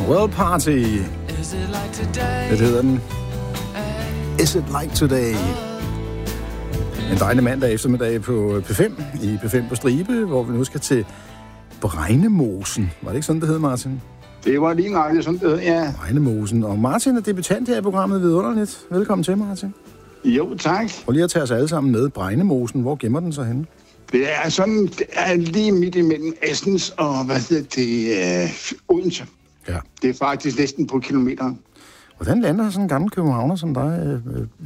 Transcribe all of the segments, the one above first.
Farewell Party. Det hedder den. Is it like today? En dejlig mandag eftermiddag på P5, i P5 på Stribe, hvor vi nu skal til Bregnemosen. Var det ikke sådan, det hed, Martin? Det var lige nøjagtigt sådan, det hed, ja. Bregnemosen. Og Martin er debutant her i programmet Vidunderligt. Velkommen til, Martin. Jo, tak. Prøv lige at tage os alle sammen med. Bregnemosen, hvor gemmer den sig henne? Det er lige midt imellem Assens og, Odense. Ja. Det er faktisk næsten på kilometeren. Hvordan lander sådan en gammel københavner som dig?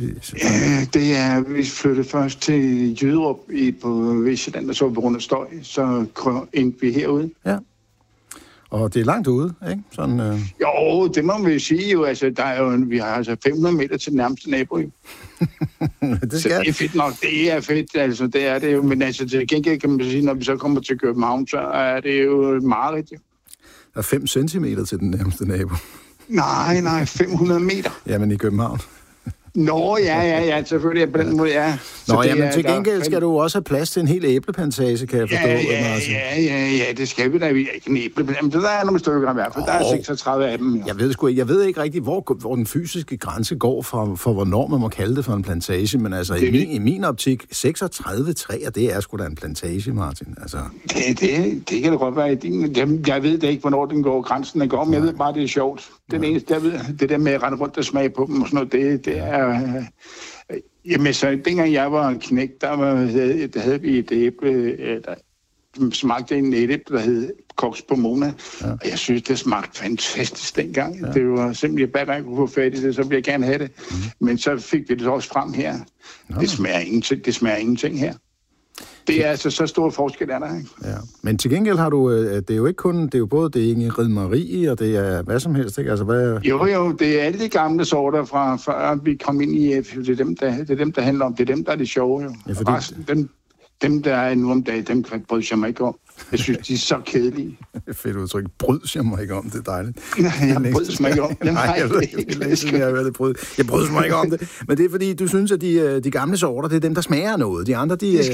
Vi flyttede først til Jyderup på Vestjylland, og så på grund af støj, så endte vi herude. Ja. Og det er langt ude, ikke? Sådan, Jo, det må vi sige jo. Altså, vi har altså 500 meter til den nærmeste nabo. det skal. Så det er fedt nok. Det er fedt, altså det er det jo. Men altså til gengæld kan man sige, når vi så kommer til København, så er det jo meget rigtigt. Der er 5 centimeter til den nærmeste nabo. Nej, 500 meter. Jamen i København. Nå, ja, selvfølgelig på den måde, ja. Nå, men til gengæld skal du også have plads til en hel æbleplantage, kan jeg forstå. Ja, det skal vi da. Vi er ikke en æbleplantage. Der er nogle stykker i hvert fald. Der er 36 af dem. Ja. Jeg ved ikke rigtig, hvor den fysiske grænse går for hvornår man må kalde det for en plantage, men altså i min optik, 36 træer, det er sgu da en plantage, Martin. Altså. Det kan det godt være. Jeg ved da ikke, hvornår den går, grænsen den går, men jeg ved bare, det er sjovt. Den eneste, jeg ved, det der med at rende rundt og smage på dem og sådan noget, det er... Jamen, så dengang jeg var en knægt, der havde vi et æble, der smagte en æble, der hed Koks på Mona. Ja. Og jeg synes, det smagte fantastisk dengang. Ja. Det var simpelthen bare, at jeg kunne få fat i det, så ville jeg gerne have det. Men så fik vi det også frem her. Ja. Det smager ingenting her. Det er altså så stor forskel, er der, ikke? Ja. Men til gengæld har du, det er jo ikke kun, det er jo både det Ingrid Marie, og det er hvad som helst, ikke? Altså, hvad... Jo, det er alle de gamle sorter fra før vi kom ind i EF. Det er dem, der handler om. Det er dem, der er det sjove, jo. Ja, fordi... Resten, dem, der er nu om dagen, dem bryder jeg mig ikke om. Jeg synes, de er så kedelige. Fedt udtryk. Bryder jeg mig ikke om, det er dejligt. Nej, jeg bryder mig ikke om det. Jeg bryder mig ikke om det. Men det er fordi, du synes, at de gamle sorter, det er dem, der smager noget. De andre, de...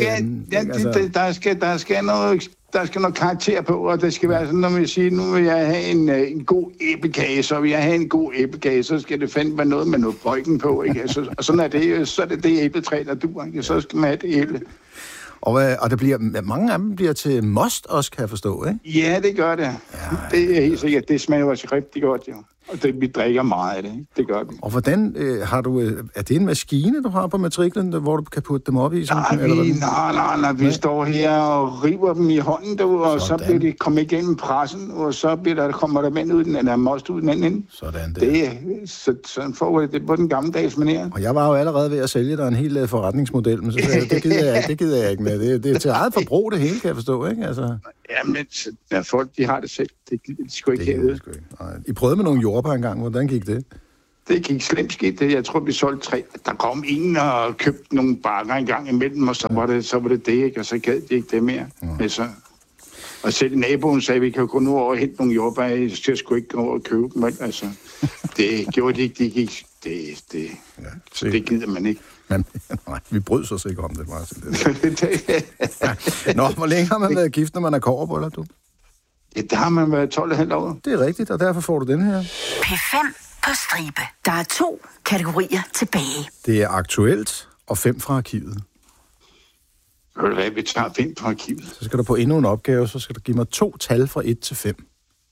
Der skal noget karakter på, og det skal være sådan, når man siger, nu vil jeg have en god æblekage, så vil jeg have en god æblekage, så skal det fandme være noget med noget bøjken på, ikke? Og sådan er det, så er det æbletræ, der duer, ikke? Så skal man have det æble. Og der bliver, mange af dem bliver til most også, kan jeg forstå, ikke? Ja, det gør det. Ja. Det er helt sikkert. Det smager også rigtig godt, jo. Og vi drikker meget af det, ikke? Det gør vi. Og hvordan har du... Er det en maskine, du har på matriklen, hvor du kan putte dem op i? Nej. Vi står her og river dem i hånden, og så bliver de kommet igennem pressen, og så kommer der vand ud den, eller most ud den anden. Sådan der. Sådan får det på den gammeldags manér. Og jeg var jo allerede ved at sælge dig en hel forretningsmodel, men så sagde jeg, det gider jeg ikke med. Det er til eget forbrug, det hele, kan jeg forstå, ikke? Altså... Jamen, folk, de har det selv. Det skulle ikke have. I prøvede med nogle jordbær engang. Hvordan gik det? Det gik slemt skidt. Jeg tror, vi solgte 3. Der kom en og købte nogle bakker en gang imellem, og så var det ikke, og så gad de ikke det mere. Altså, og selv naboen sagde, at vi kan gå nu over og hente nogle jordbær, så jeg skulle ikke gå over og købe dem. Altså, det gjorde de ikke. Det gik. Det gider man ikke. Men, nej, vi bryder os ikke om det, Martin. Nå, hvor længe har man været gift, når man er kobberbrøller, du? Ja, der har man været 12,5 år. Det er rigtigt, og derfor får du den her. P5 på Stribe. Der er 2 kategorier tilbage. Det er aktuelt og 5 fra arkivet. Ved du hvad, vi tager 5 fra arkivet. Så skal du på endnu en opgave, så skal du give mig 2 tal fra 1 til 5.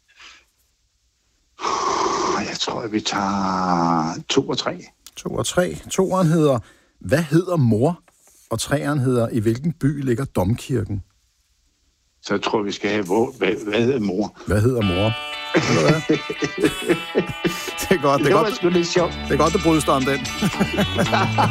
Jeg tror, at vi tager 2 og 3. 2 og 3. 2'eren hedder, hvad hedder mor? Og 3'eren hedder, i hvilken by ligger domkirken? Så jeg tror, vi skal have, hvad hedder mor? Hvad hedder mor? Det er godt. Det er godt, du bryder dig om den.